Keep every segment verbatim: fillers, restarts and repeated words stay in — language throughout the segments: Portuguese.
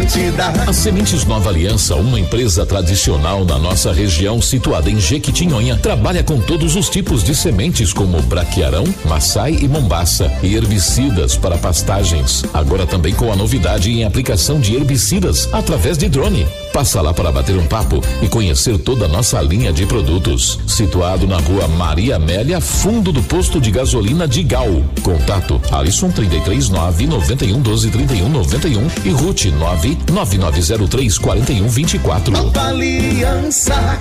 garantida. A Sementes Nova Aliança, uma empresa tradicional na nossa região, situada em Jequitinhonha, trabalha com todos os tipos de sementes como braquiarão, maçai e mombaça e herbicidas para pastagens. Agora também com a novidade em aplicação de herbicidas através de drone. Passa lá para bater um papo e conhecer toda a nossa linha de produtos. Situado na rua Maria Amélia, fundo do posto de gasolina de Gal. Contato Alisson trinta e três nove noventa e um doze trinta e um noventa e um e Ruth nove nove nove zero três quatro um vinte e quatro. Nova Aliança.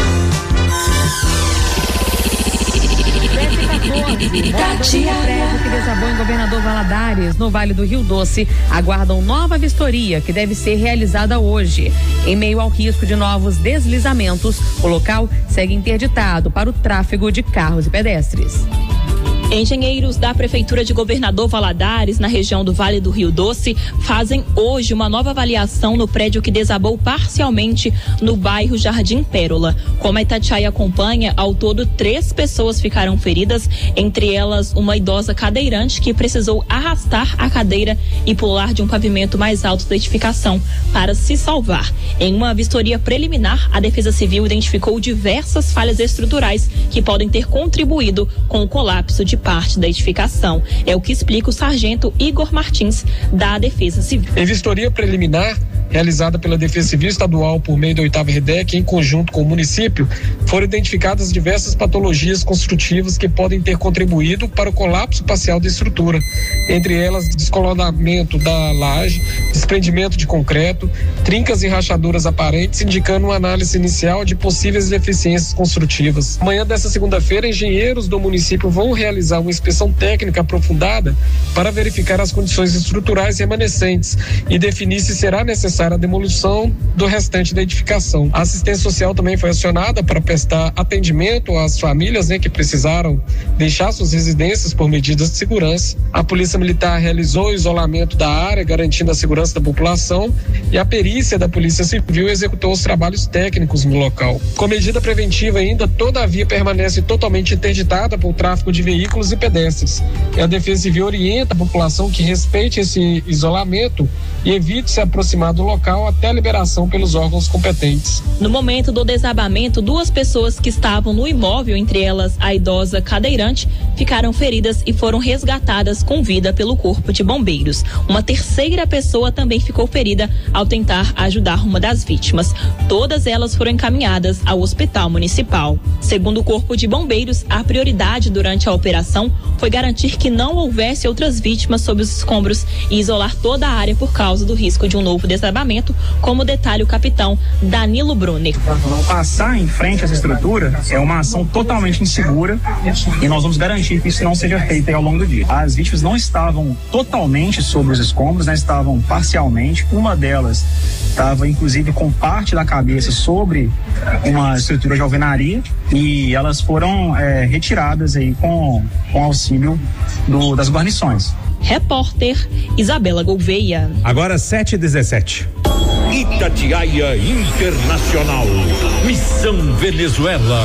Itatiaia. O prédio que desabou em Governador Valadares, no Vale do Rio Doce, aguardam nova vistoria que deve ser realizada hoje. Em meio ao risco de novos deslizamentos, o local segue interditado para o tráfego de carros e pedestres. Engenheiros da Prefeitura de Governador Valadares, na região do Vale do Rio Doce, fazem hoje uma nova avaliação no prédio que desabou parcialmente no bairro Jardim Pérola. Como a Itatiaia acompanha, ao todo três pessoas ficaram feridas, entre elas uma idosa cadeirante que precisou arrastar a cadeira e pular de um pavimento mais alto da edificação para se salvar. Em uma vistoria preliminar, a Defesa Civil identificou diversas falhas estruturais que podem ter contribuído com o colapso de parte da edificação. É o que explica o sargento Igor Martins, da Defesa Civil. Em vistoria preliminar, realizada pela Defesa Civil Estadual por meio da oitava REDEC, em conjunto com o município, foram identificadas diversas patologias construtivas que podem ter contribuído para o colapso parcial da estrutura, entre elas descolonamento da laje, desprendimento de concreto, trincas e rachaduras aparentes, indicando uma análise inicial de possíveis deficiências construtivas. Amanhã dessa segunda-feira, engenheiros do município vão realizar uma inspeção técnica aprofundada para verificar as condições estruturais remanescentes e definir se será necessário a demolição do restante da edificação. A assistência social também foi acionada para prestar atendimento às famílias, né, que precisaram deixar suas residências por medidas de segurança. A Polícia Militar realizou o isolamento da área, garantindo a segurança da população, e a perícia da Polícia Civil executou os trabalhos técnicos no local. Com medida preventiva ainda, toda a via permanece totalmente interditada por tráfego de veículos e pedestres. E a Defesa Civil orienta a população que respeite esse isolamento e evite se aproximar do local até a liberação pelos órgãos competentes. No momento do desabamento, duas pessoas que estavam no imóvel, entre elas a idosa cadeirante, ficaram feridas e foram resgatadas com vida pelo Corpo de Bombeiros. Uma terceira pessoa também ficou ferida ao tentar ajudar uma das vítimas. Todas elas foram encaminhadas ao Hospital Municipal. Segundo o Corpo de Bombeiros, a prioridade durante a operação foi garantir que não houvesse outras vítimas sob os escombros e isolar toda a área por causa do risco de um novo desabamento, como detalha o capitão Danilo Brunner. Passar em frente a essa estrutura é uma ação totalmente insegura e nós vamos garantir que isso não seja feito ao longo do dia. As vítimas não estavam totalmente sobre os escombros, né? Estavam parcialmente. Uma delas estava inclusive com parte da cabeça sobre uma estrutura de alvenaria e elas foram é, retiradas aí com, com auxílio do, das guarnições. Repórter Isabela Gouveia. Agora sete e dezessete. Itatiaia Internacional. Missão Venezuela.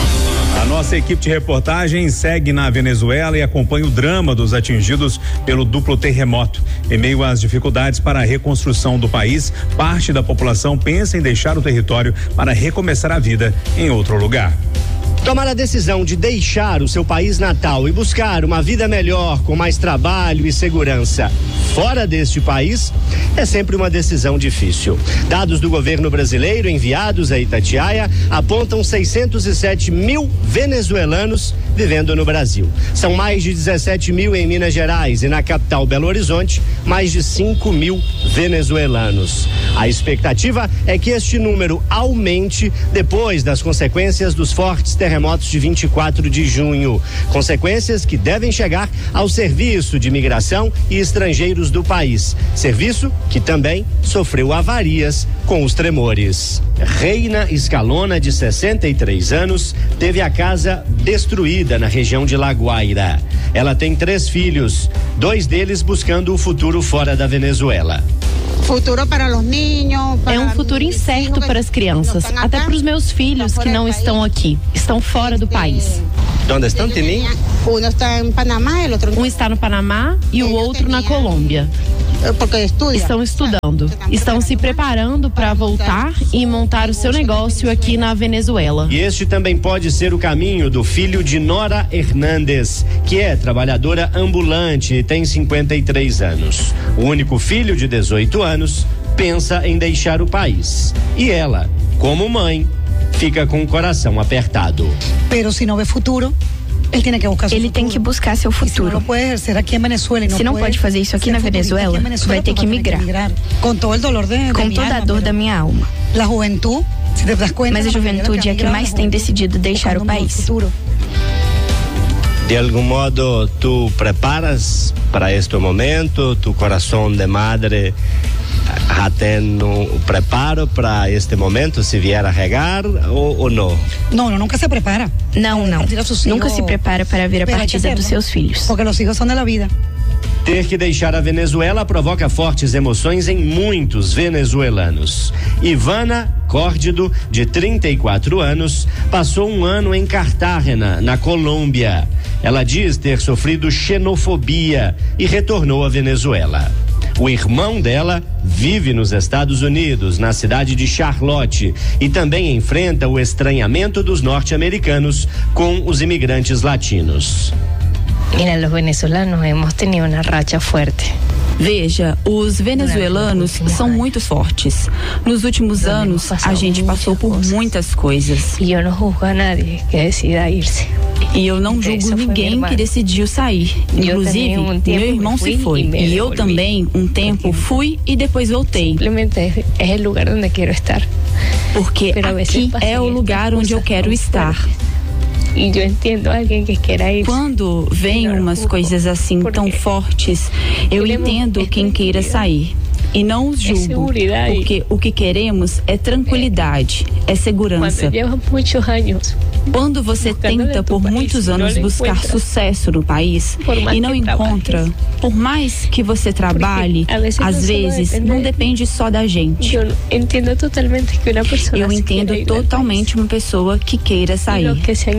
A nossa equipe de reportagem segue na Venezuela e acompanha o drama dos atingidos pelo duplo terremoto. Em meio às dificuldades para a reconstrução do país, parte da população pensa em deixar o território para recomeçar a vida em outro lugar. Tomar a decisão de deixar o seu país natal e buscar uma vida melhor, com mais trabalho e segurança fora deste país, é sempre uma decisão difícil. Dados do governo brasileiro enviados a Itatiaia apontam seiscentos e sete mil venezuelanos vivendo no Brasil. São mais de dezessete mil em Minas Gerais e na capital Belo Horizonte, mais de cinco mil venezuelanos. A expectativa é que este número aumente depois das consequências dos fortes terremotos de vinte e quatro de junho. Consequências que devem chegar ao Serviço de Imigração e Estrangeiros do país. Serviço que também sofreu avarias com os tremores. Reina Escalona, de sessenta e três anos, teve a casa destruída na região de Laguaira. Ela tem três filhos, dois deles buscando o futuro fora da Venezuela. Futuro para os ninhos, para é um futuro incerto para as crianças, até para os meus filhos que não estão aqui, estão fora do país. Onde estão, Tini? Um está em Panamá, o outro Um está no Panamá e o outro na Colômbia. porque estudia. Estão estudando, estão se preparando para voltar e montar o seu negócio aqui na Venezuela. E este também pode ser o caminho do filho de Nora Hernández, que é trabalhadora ambulante e tem cinquenta e três anos. O único filho de dezoito anos pensa em deixar o país. E ela, como mãe, fica com o coração apertado. Pero se não vê futuro, ele tem que buscar seu Ele futuro. tem que buscar seu futuro. Se não pode exercer aqui em Venezuela, Se não pode fazer isso aqui na Venezuela, vai ter que migrar. Com todo o dolor de, Com de toda a dor da minha alma. A juventude, se te das conta, Mas a juventude é a que mais tem decidido deixar o país. De algum modo, tu preparas para este momento, tu coração de madre já tem um preparo para este momento, se vier a regar ou, ou não? Não, não, nunca se prepara. Não, não. Nunca se prepara para ver a partida dos seus filhos. Porque os filhos são da vida. Ter que deixar a Venezuela provoca fortes emoções em muitos venezuelanos. Ivana Córdido, de trinta e quatro anos, passou um ano em Cartagena, na Colômbia. Ela diz ter sofrido xenofobia e retornou à Venezuela. O irmão dela vive nos Estados Unidos, na cidade de Charlotte, e também enfrenta o estranhamento dos norte-americanos com os imigrantes latinos. Mira, los venezolanos hemos tenido una racha fuerte. Veja, os venezuelanos são muito fortes. Nos últimos anos, a gente passou por muitas coisas. E eu não julgo a nadie que decida irse. E eu não julgo ninguém que decidiu sair. Inclusive, meu irmão se foi. E eu também, um tempo, fui e depois voltei. Simplesmente é o lugar onde quero estar. Porque aqui é o lugar onde eu quero estar. E eu entendo alguém que queira ir. Quando vem umas coisas assim tão fortes, eu entendo quem queira sair. E não os julgo, porque o que queremos é tranquilidade, é segurança. Quando você tenta por muitos anos buscar sucesso no país e não encontra, por mais que você trabalhe, às vezes não depende só da gente. Eu entendo totalmente que uma pessoa Eu entendo totalmente uma pessoa que queira sair.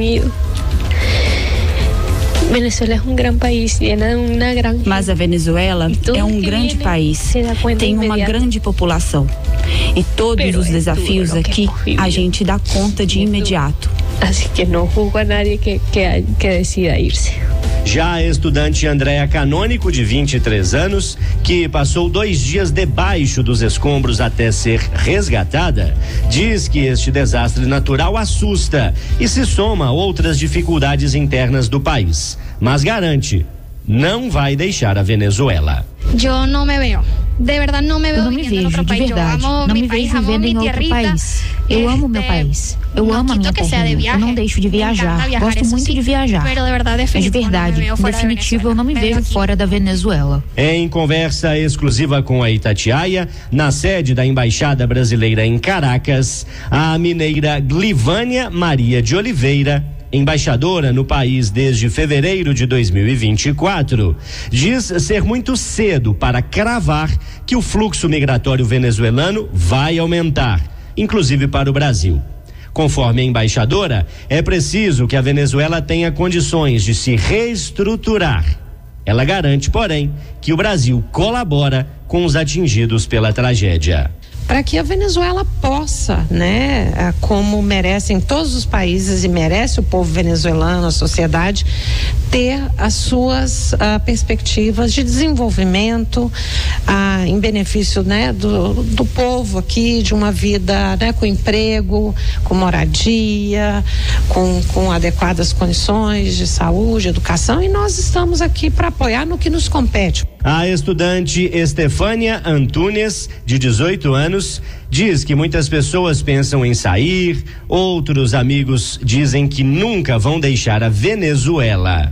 Venezuela é um grande país, uma grande... Mas a Venezuela é um grande país, tem uma grande população. E todos os desafios aqui a gente dá conta de imediato. Assim que não julgo a nadie que, que, que decida ir-se. Já a estudante Andréa Canônico, de vinte e três anos, que passou dois dias debaixo dos escombros até ser resgatada, diz que este desastre natural assusta e se soma a outras dificuldades internas do país. Mas garante, não vai deixar a Venezuela. Eu não me vejo. De verdade, não me vejo. Eu não me vejo, de verdade. Não me vejo vivendo em outro país. Eu amo meu país. Eu amo a minha terrinha. Eu não deixo de viajar. Gosto muito de viajar. Mas de verdade, em definitivo, eu não me vejo fora da Venezuela. Em conversa exclusiva com a Itatiaia, na sede da Embaixada Brasileira em Caracas, a mineira Glivânia Maria de Oliveira, embaixadora no país desde fevereiro de dois mil e vinte e quatro, diz ser muito cedo para cravar que o fluxo migratório venezuelano vai aumentar, inclusive para o Brasil. Conforme a embaixadora, é preciso que a Venezuela tenha condições de se reestruturar. Ela garante, porém, que o Brasil colabora com os atingidos pela tragédia. Para que a Venezuela possa, né, como merecem todos os países e merece o povo venezuelano, a sociedade, ter as suas uh, perspectivas de desenvolvimento uh, em benefício, né, do, do povo aqui, de uma vida, né, com emprego, com moradia, com, com adequadas condições de saúde, educação, e nós estamos aqui para apoiar no que nos compete. A estudante Estefânia Antunes, de dezoito anos, diz que muitas pessoas pensam em sair, outros amigos dizem que nunca vão deixar a Venezuela.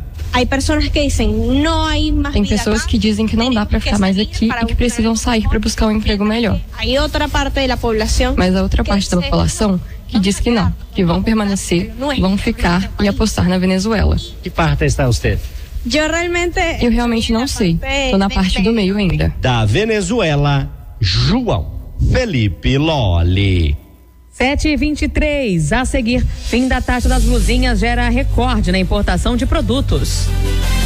Tem pessoas que dizem que não dá para ficar mais aqui e que precisam sair para buscar um emprego melhor. Mas a outra parte da população que diz que não, que vão permanecer, vão ficar e apostar na Venezuela. Que parte está você? Eu realmente não sei. Estou na parte do meio ainda. Da Venezuela, João Felipe Lolli. sete e vinte e três. A seguir, fim da taxa das blusinhas gera recorde na importação de produtos.